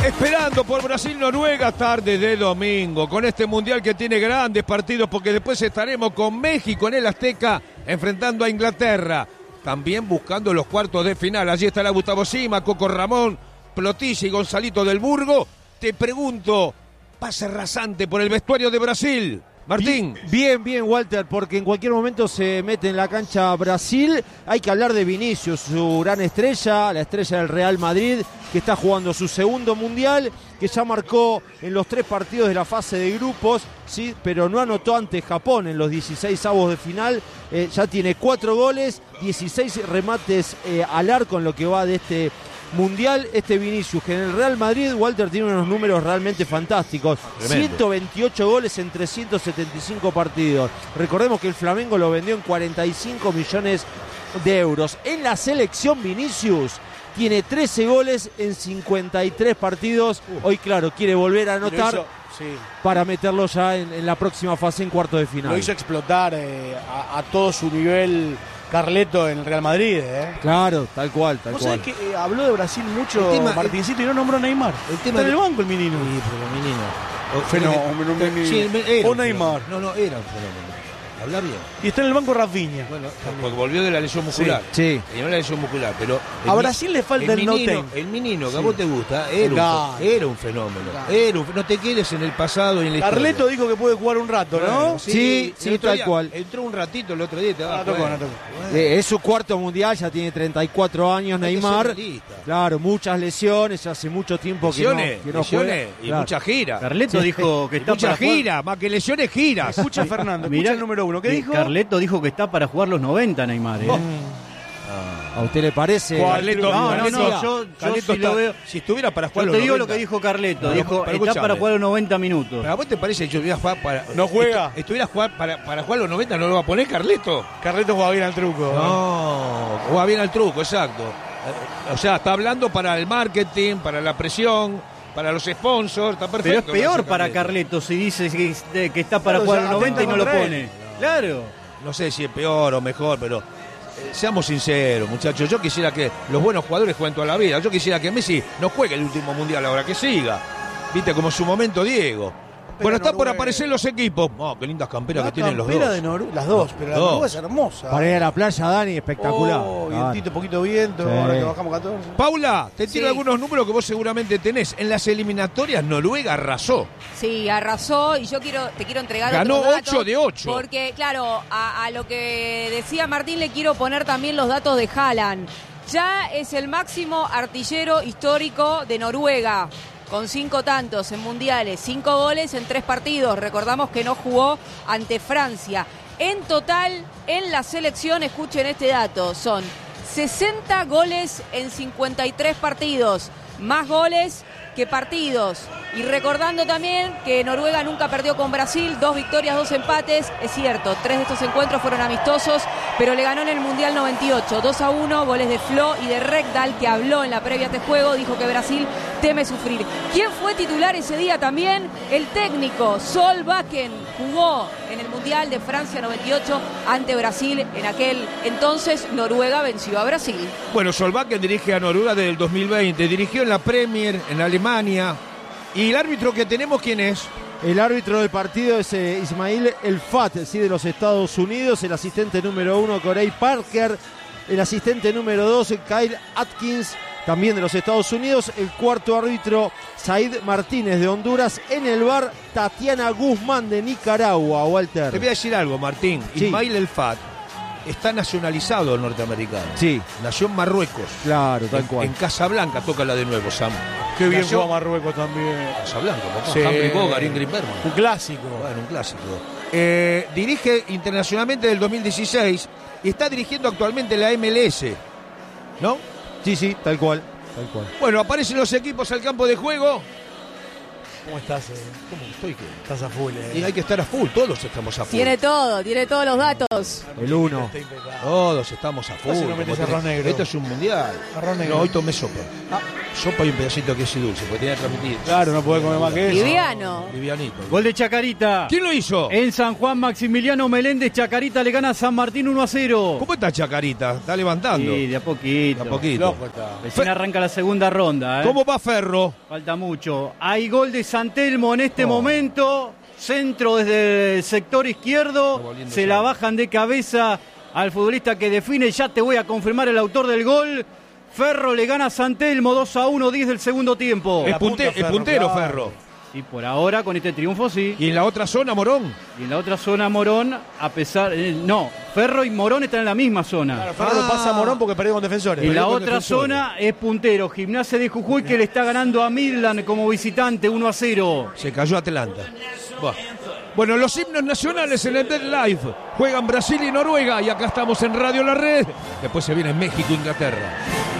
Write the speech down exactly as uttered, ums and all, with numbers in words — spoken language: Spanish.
Esperando por Brasil-Noruega tarde de domingo, con este mundial que tiene grandes partidos, porque después estaremos con México en el Azteca enfrentando a Inglaterra, también buscando los cuartos de final. Allí estará Gustavo Sima, Coco Ramón, Plotilla y Gonzalito del Burgo. Te pregunto, pase rasante por el vestuario de Brasil. Martín. Bien, bien, Walter, porque en cualquier momento se mete en la cancha Brasil. Hay que hablar de Vinicius, su gran estrella, la estrella del Real Madrid, que está jugando su segundo mundial, que ya marcó en los tres partidos de la fase de grupos, sí, pero no anotó ante Japón en los dieciséis avos de final. Eh, ya tiene cuatro goles, dieciséis remates eh, al arco en lo que va de este mundial. Este Vinicius, que en el Real Madrid, Walter, tiene unos números realmente fantásticos. Tremendo. ciento veintiocho goles en trescientos setenta y cinco partidos. Recordemos que el Flamengo lo vendió en cuarenta y cinco millones de euros. En la selección, Vinicius tiene trece goles en cincuenta y tres partidos. Uh. Hoy, claro, quiere volver a anotar hizo, sí. para meterlo ya en, en la próxima fase en cuartos de final. Lo hizo explotar eh, a, a todo su nivel Carleto en el Real Madrid, ¿eh? Claro, tal cual, tal ¿Vos cual. sabés que eh, habló de Brasil mucho tema, Martincito el, y no nombró a Neymar? El tema Está en el banco el menino. Sí, pero el menino. O, fenómeno, que, menino. Sí, era o Neymar. No, no, era un fenómeno. Habla bien. Y está en el banco Rafinha. Bueno, porque volvió de la lesión muscular. Sí. sí. Y no la lesión muscular, pero... A Brasil le falta el, el no-ten. El menino, que sí. a vos te gusta, era, no. un, era un fenómeno. No. Era un, no te quedes en el pasado y en la Carleto historia. dijo que puede jugar un rato, ¿no? Bueno, sí, sí, sí tal día, cual. Entró un ratito el otro día y te daba no, tocó, no tocó. Bueno. Eh, es su cuarto mundial, ya tiene treinta y cuatro años Neymar. Claro, muchas lesiones, hace mucho tiempo lesiones, que no, que no lesiones juega. Y claro. mucha gira. Carleto sí. dijo que está mucha para gira, jugar... más que lesiones, giras. Escucha Fernando, escucha Mirá, el número uno. ¿Qué dijo? Carleto dijo que está para jugar los noventa, Neymar. ¿eh? Oh. ¿A usted le parece? Carleto, no, no, no, yo, yo sí lo veo. Si estuviera para jugar yo los te digo noventa. Lo que dijo Carleto, no, dijo, está para jugar los noventa minutos. ¿Pero a vos te parece que yo estuviera jugar para... ¿No juega? Estu, ¿Estuviera jugar para, para jugar los noventa no lo va a poner Carleto? Carleto juega bien al truco. No, juega bien al truco, exacto. O sea, está hablando para el marketing, para la presión, para los sponsors, está perfecto. Pero es peor para Carleto si dice que, que está para claro, jugar los noventa y no lo pone. Claro. No sé si es peor o mejor, pero eh, seamos sinceros, muchachos. Yo quisiera que los buenos jugadores jueguen toda la vida. Yo quisiera que Messi no juegue el último mundial ahora, que siga. Viste, como su momento Diego. Pero bueno, está Noruega. Por aparecer los equipos. Oh, qué lindas camperas la que tienen los dos. De Noru- las dos, pero la dos. Noruega es hermosa. Para ir a la playa, Dani, espectacular. Oh, claro. vientito, poquito viento, sí. Ahora que bajamos catorce. Paula, te tiro sí. algunos números que vos seguramente tenés. En las eliminatorias, Noruega arrasó. Sí, arrasó y yo quiero te quiero entregar Ganó otros datos, ocho de ocho. Porque, claro, a, a lo que decía Martín le quiero poner también los datos de Haaland. Ya es el máximo artillero histórico de Noruega, con cinco tantos en mundiales, cinco goles en tres partidos. Recordamos que no jugó ante Francia. En total, en la selección, escuchen este dato, son sesenta goles en cincuenta y tres partidos. Más goles que partidos. Y recordando también que Noruega nunca perdió con Brasil, dos victorias, dos empates. Es cierto, tres de estos encuentros fueron amistosos, pero le ganó en el Mundial noventa y ocho, dos a uno, goles de Flo y de Rekdal, que habló en la previa de este juego, dijo que Brasil teme sufrir. ¿Quién fue titular ese día también? El técnico Solbakken jugó en el Mundial de Francia noventa y ocho ante Brasil. En aquel entonces Noruega venció a Brasil. Bueno, Solbakken dirige a Noruega desde el dos mil veinte, dirigió en la Premier, en Alemania. ¿Y el árbitro que tenemos quién es? El árbitro del partido es eh, Ismail El Fat, ¿sí? De los Estados Unidos. El asistente número uno, Corey Parker. El asistente número dos, Kyle Atkins, también de los Estados Unidos. El cuarto árbitro, Said Martínez, de Honduras. En el bar, Tatiana Guzmán, de Nicaragua, Walter. Te voy a decir algo, Martín. Sí. Ismail El Fat está nacionalizado norteamericano. Sí. Nació en Marruecos. Claro, tal en, cual. En Casablanca, tócala de nuevo, Sam. Qué bien Nació... juega Marruecos también. Casablanca, sí. Humphrey Bogart, Ingrid Bergman. Un clásico. Bueno, un clásico. Eh, dirige internacionalmente del dos mil dieciséis y está dirigiendo actualmente la M L S, ¿no? Sí, sí, tal cual. Tal cual. Bueno, aparecen los equipos al campo de juego. ¿Cómo estás? Eh? ¿Cómo estoy? ¿Qué? Estás a full, eh. Y hay que estar a full, todos estamos a full. Tiene todo, tiene todos los datos. El uno. Todos estamos a full. No metes arroz negro. Esto es un mundial. Arroz negro. No, hoy tomé sopa. Ah. sopa y un pedacito de queso y dulce, porque tiene que transmitir. Claro, no puede comer más que eso. Liviano. Livianito. Gol de Chacarita. ¿Quién lo hizo? En San Juan, Maximiliano Meléndez. Chacarita le gana a San Martín uno a cero. ¿Cómo está Chacarita? Está levantando. Sí, de a poquito. De a poquito. Loco está. Recién arranca la segunda ronda. ¿eh? ¿Cómo va Ferro? Falta mucho. Hay gol de San Telmo en este Oh. momento. Centro desde el sector Está izquierdo. volviendo Se ya. la bajan de cabeza al futbolista que define. Ya te voy a confirmar el autor del gol. Ferro le gana a San Telmo dos a uno, diez del segundo tiempo. Es, La punta punte- es Ferro, puntero claro. Ferro. Y por ahora, con este triunfo, sí. ¿Y en la otra zona, Morón? Y en la otra zona, Morón, a pesar. eh, no, Ferro y Morón están en la misma zona. Claro, Ferro lo Ah. pasa a Morón porque perdió con Defensores. Y la Perdió con otra Defensores. zona es puntero. Gimnasia de Jujuy que le está ganando a Midland como visitante uno a cero. Se cayó Atlanta. Buah. Bueno, los himnos nacionales en el Dead Live. Juegan Brasil y Noruega y acá estamos en Radio La Red. Después se viene México, Inglaterra.